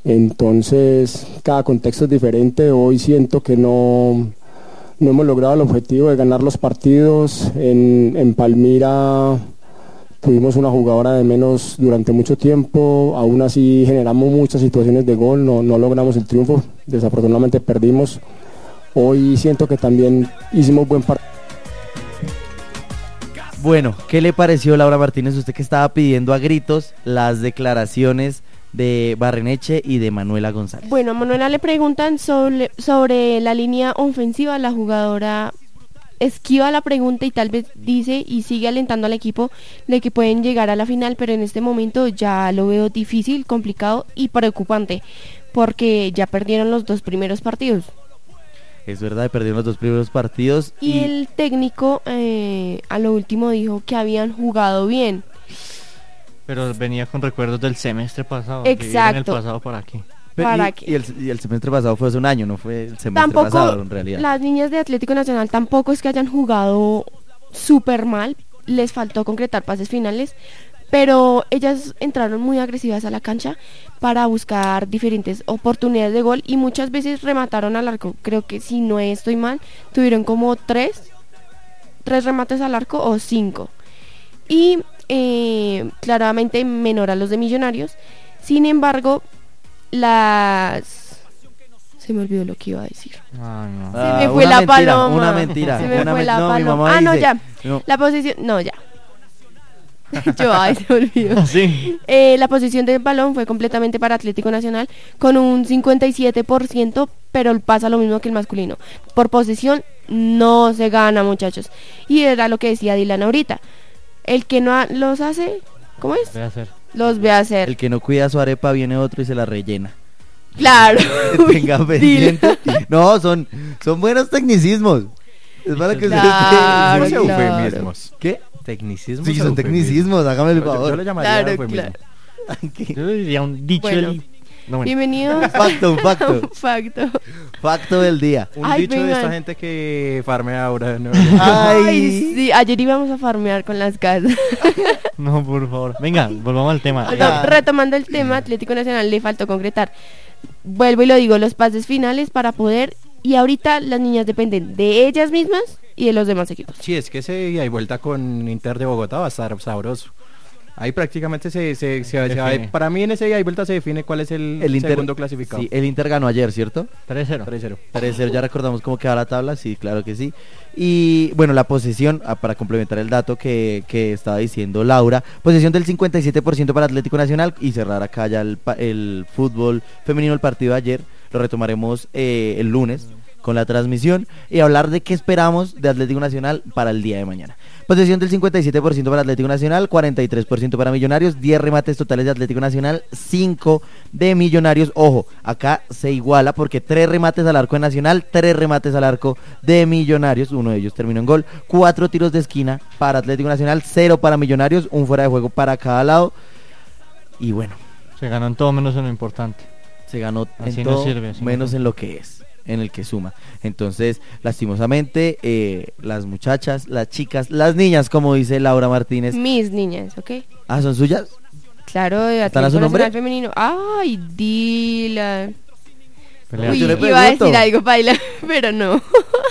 Entonces cada contexto es diferente. Hoy siento que no hemos logrado el objetivo de ganar los partidos. En Palmira tuvimos una jugadora de menos durante mucho tiempo, aún así generamos muchas situaciones de gol, no logramos el triunfo, desafortunadamente perdimos. Hoy siento que también hicimos buen partido. Bueno, ¿qué le pareció, Laura Martínez, usted que estaba pidiendo a gritos las declaraciones de Barreneche y de Manuela González? Bueno, a Manuela le preguntan sobre la línea ofensiva, la jugadora esquiva la pregunta y tal vez dice y sigue alentando al equipo de que pueden llegar a la final, pero en este momento ya lo veo difícil, complicado y preocupante, porque ya perdieron los 2 primeros partidos. Es verdad, perdieron los 2 primeros partidos. Y el técnico a lo último dijo que habían jugado bien. Pero venía con recuerdos del semestre pasado. Exacto. En el pasado para aquí. Y el semestre pasado fue hace un año, no fue el semestre pasado en realidad. Las niñas de Atlético Nacional tampoco es que hayan jugado súper mal, les faltó concretar pases finales, pero ellas entraron muy agresivas a la cancha para buscar diferentes oportunidades de gol y muchas veces remataron al arco. Creo que si no estoy mal, tuvieron como 3 remates al arco o 5. Y claramente menor a los de Millonarios. Sin embargo, se me olvidó lo que iba a decir. No. Se me fue la paloma. Una mentira. Se me fue la mi paloma. mamá No, dice, ya. no. La posición, no, ya. Se me olvidó. Sí. La posición del balón fue completamente para Atlético Nacional con un 57%, pero pasa lo mismo que el masculino. Por posesión no se gana, muchachos. Y era lo que decía Dylan ahorita. El que no los hace, ¿cómo es? Los ve hacer. El que no cuida su arepa viene otro y se la rellena. Claro. Tenga pendiente. No, son buenos tecnicismos. Es para que claro, ustedes eufemismos. ¿Qué? Tecnicismos. Sí, son tecnicismos, hágame el favor. Yo le llamaría Claro, eufemismo. Yo le diría un dicho Bueno. No, bueno. Bienvenidos. Un facto. Un facto. Facto del día. Un Ay, dicho de vengan. esta gente que farmea ahora. ¿No? Ay, sí, ayer íbamos a farmear con las casas. No, por favor. Venga, volvamos al tema. No, retomando el tema, Atlético Nacional le faltó concretar. Vuelvo y lo digo, los pases finales para poder. Y ahorita las niñas dependen de ellas mismas y de los demás equipos. Sí, es que ese ida y vuelta con Inter de Bogotá va a estar sabroso. Ahí prácticamente para mí en ese ida y vuelta se define cuál es el segundo clasificado. Sí, el Inter ganó ayer, ¿cierto? 3-0. 3-0, ya recordamos cómo queda la tabla, sí, claro que sí. Y bueno, la posesión, para complementar el dato que estaba diciendo Laura, posesión del 57% para Atlético Nacional, y cerrar acá ya el fútbol femenino, el partido de ayer, lo retomaremos el lunes con la transmisión y hablar de qué esperamos de Atlético Nacional para el día de mañana. Posesión del 57% para Atlético Nacional, 43% para Millonarios, 10 remates totales de Atlético Nacional, 5 de Millonarios. Ojo, acá se iguala porque 3 remates al arco de Nacional, 3 remates al arco de Millonarios, uno de ellos terminó en gol, 4 tiros de esquina para Atlético Nacional, 0 para Millonarios, un fuera de juego para cada lado. Y bueno, Se ganó en todo menos en lo importante. se ganó Así en no todo sirve, así menos no. en lo que es, en el que suma. Entonces, lastimosamente, las muchachas, las chicas, las niñas, como dice Laura Martínez. Mis niñas, ¿ok? Ah, ¿son suyas? Claro, de ¿Están a Atlético su nombre? Nacional Femenino. Ay, Dylan. Pelea. Uy, Yo le iba a pregunto. decir algo, baila, pero no.